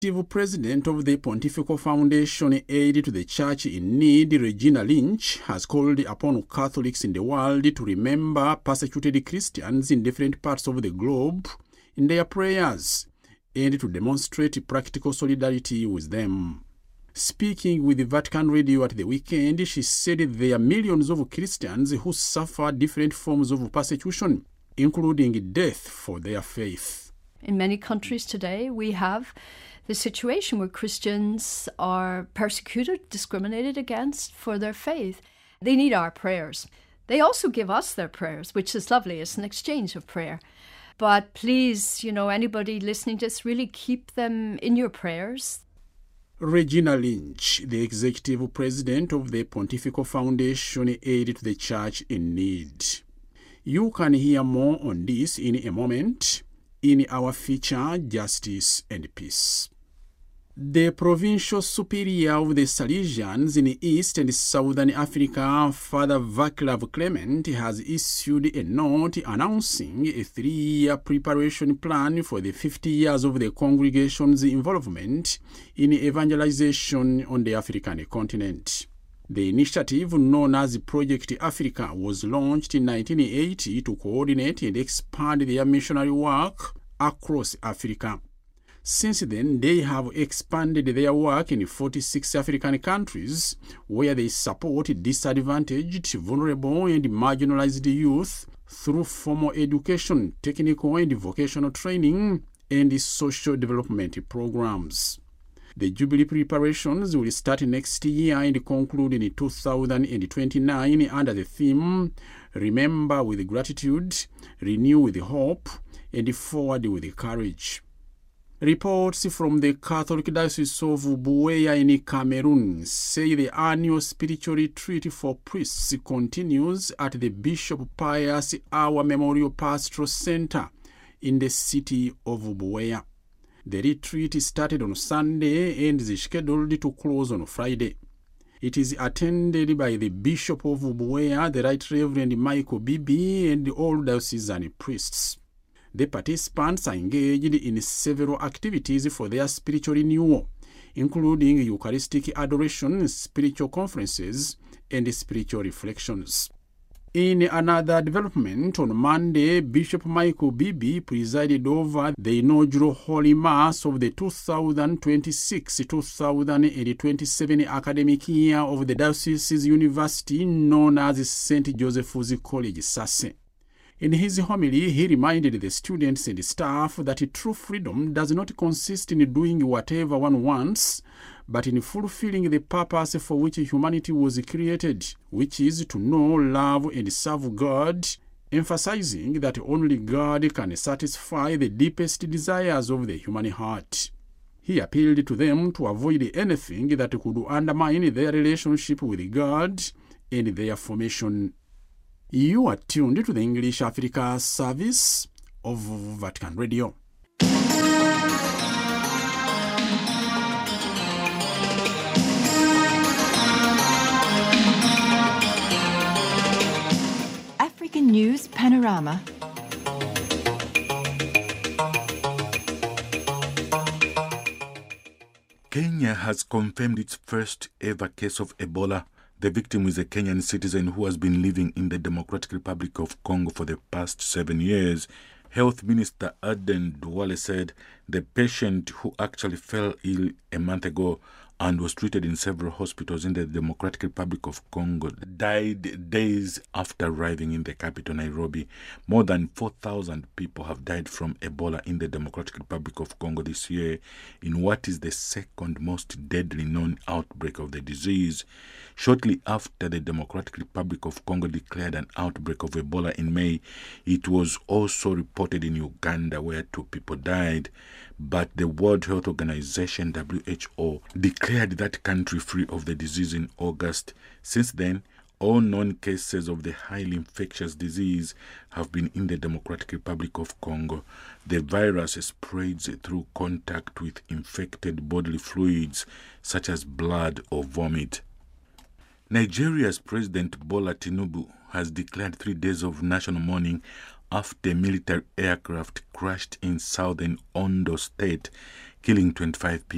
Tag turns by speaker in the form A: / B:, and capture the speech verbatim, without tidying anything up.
A: Executive President of the Pontifical Foundation Aid to the Church in Need, Regina Lynch, has called upon Catholics in the world to remember persecuted Christians in different parts of the globe in their prayers and to demonstrate practical solidarity with them. Speaking with Vatican Radio at the weekend, she said there are millions of Christians who suffer different forms of persecution, including death for their faith.
B: In many countries today, we have the situation where Christians are persecuted, discriminated against for their faith. They need our prayers. They also give us their prayers, which is lovely. It's an exchange of prayer. But please, you know, anybody listening to this, really keep them in your prayers.
A: Regina Lynch, the Executive President of the Pontifical Foundation Aid to the Church in Need. You can hear more on this in a moment in our feature, Justice and Peace. The Provincial Superior of the Salesians in East and Southern Africa, Father Vaclav Clement, has issued a note announcing a three-year preparation plan for the fifty years of the congregation's involvement in evangelization on the African continent. The initiative, known as Project Africa, was launched in nineteen eighty to coordinate and expand their missionary work across Africa. Since then, they have expanded their work in forty-six African countries, where they support disadvantaged, vulnerable, and marginalized youth through formal education, technical and vocational training, and social development programs. The Jubilee preparations will start next year and conclude in two thousand twenty-nine under the theme Remember with Gratitude, Renew with Hope, and Forward with Courage. Reports from the Catholic Diocese of Buea in Cameroon say the annual spiritual retreat for priests continues at the Bishop Pius Awa Memorial Pastoral Center in the city of Buea. The retreat started on Sunday and is scheduled to close on Friday. It is attended by the Bishop of Buea, the Right Reverend Michael Bibi, and all diocesan priests. The participants are engaged in several activities for their spiritual renewal, including Eucharistic adoration, spiritual conferences, and spiritual reflections. In another development, on Monday, Bishop Michael Bibi presided over the inaugural Holy Mass of the two thousand twenty-six to two thousand twenty-seven academic year of the Diocese's University, known as Saint Joseph's College, Sase. In his homily, he reminded the students and staff that true freedom does not consist in doing whatever one wants, but in fulfilling the purpose for which humanity was created, which is to know, love, and serve God, emphasizing that only God can satisfy the deepest desires of the human heart. He appealed to them to avoid anything that could undermine their relationship with God and their formation. You are tuned to the English Africa service of Vatican Radio.
C: African News Panorama.
D: Kenya has confirmed its first ever case of Ebola. The victim is a Kenyan citizen who has been living in the Democratic Republic of Congo for the past seven years. Health Minister Aden Duale said the patient, who actually fell ill a month ago and was treated in several hospitals in the Democratic Republic of Congo, died days after arriving in the capital, Nairobi. More than four thousand people have died from Ebola in the Democratic Republic of Congo this year, in what is the second most deadly known outbreak of the disease. Shortly after the Democratic Republic of Congo declared an outbreak of Ebola in May, it was also reported in Uganda, where two people died. But the World Health Organization, W H O, declared that country free of the disease in August. Since then, all known cases of the highly infectious disease have been in the Democratic Republic of Congo. The virus spreads through contact with infected bodily fluids, such as blood or vomit. Nigeria's President Bola Tinubu has declared three days of national mourning after a military aircraft crashed in southern Ondo State, killing twenty-five people.